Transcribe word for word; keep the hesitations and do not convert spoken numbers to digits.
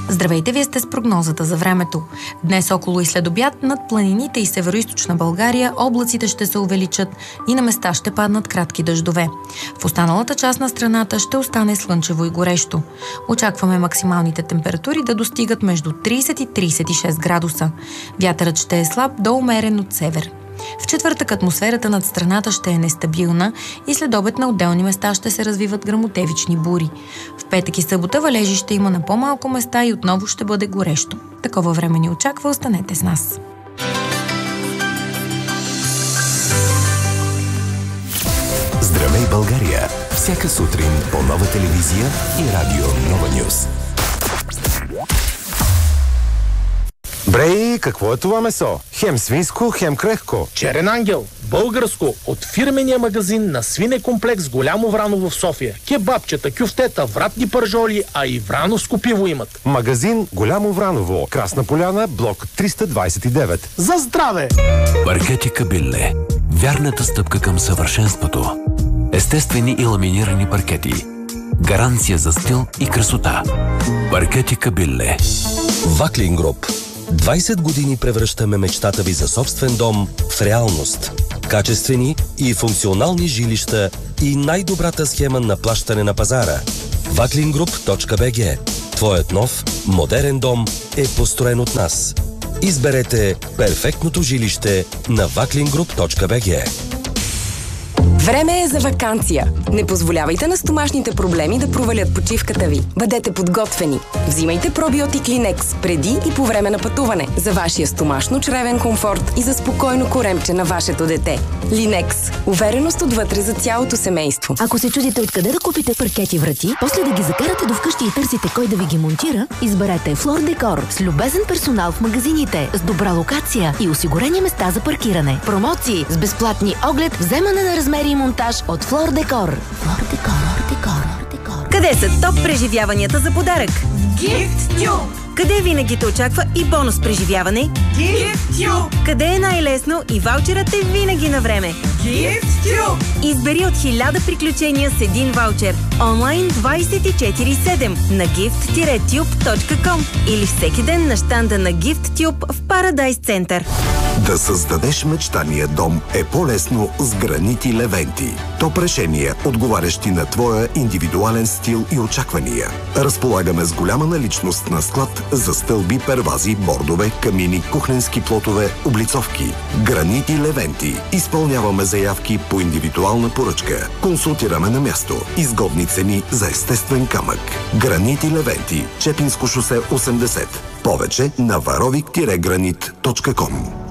Здравейте, вие сте с прогнозата за времето. Днес около и след обяд над планините и североизточна България облаците ще се увеличат и на места ще паднат кратки дъждове. В останалата част на страната ще остане слънчево и горещо. Очакваме максималните температури да достигат между трийсет и трийсет и шест градуса. Вятърът ще е слаб до умерен от север. В четвъртък атмосферата над страната ще е нестабилна и след обед на отделни места ще се развиват гръмотевични бури. В петък и събота валежи ще има на по-малко места и отново ще бъде горещо. Такова време ни очаква, останете с нас. Здравей, България! Всяка сутрин по Нова телевизия и радио Нова Нюз. Брей, какво е това месо? Хем свинско, хем крехко. Черен ангел, българско, от фирмения магазин на свинекомплекс Голямо Враново в София. Кебабчета, кюфтета, вратни пържоли, а и врановско пиво имат. Магазин Голямо Враново, Красна поляна, блок триста двадесет и девет. За здраве! Паркети Кабилле. Вярната стъпка към съвършенството. Естествени и ламинирани паркети. Гаранция за стил и красота. Паркети Кабилле. Ваклин Груп. двадесет години превръщаме мечтата ви за собствен дом в реалност. Качествени и функционални жилища и най-добрата схема на плащане на пазара. ваклингруп точка би джи. Твоят нов, модерен дом е построен от нас. Изберете перфектното жилище на ваклингруп точка би джи. Време е за ваканция. Не позволявайте на стомашните проблеми да провалят почивката ви. Бъдете подготвени. Взимайте пробиотик Линекс преди и по време на пътуване за вашия стомашно-чревен комфорт и за спокойно коремче на вашето дете. Линекс. Увереност отвътре за цялото семейство. Ако се чудите откъде да купите паркети врати, после да ги закарате до вкъщи и търсите кой да ви ги монтира, изберете Флор Декор с любезен персонал в магазините, с добра локация и осигурени места за паркиране. Промоции с безплатни оглед, вземане на размери и монтаж от Флор Декор. Флор Декор, Декор, Декор. Къде са топ преживяванията за подарък? Gift Tube! Къде винаги те очаква и бонус преживяване? Gift Tube! Къде е най-лесно и ваучерът е винаги на време? Gift Tube! Избери от хиляда приключения с един ваучер. Онлайн двадесет и четири седем на gift tube точка com или всеки ден на щанда на Gift Tube в Парадайс Център. Да създадеш мечтания дом е по-лесно с гранити Левенти. Топ решения, отговарящи на твоя индивидуален стил и очаквания. Разполагаме с голяма наличност на склад за стълби, первази, бордове, камини, кухненски плотове, облицовки. Гранити Левенти. Изпълняваме заявки по индивидуална поръчка. Консултираме на място. Изгодни цени за естествен камък. Гранити Левенти. Чепинско шосе осемдесет. Повече на варовик гранит точка ком.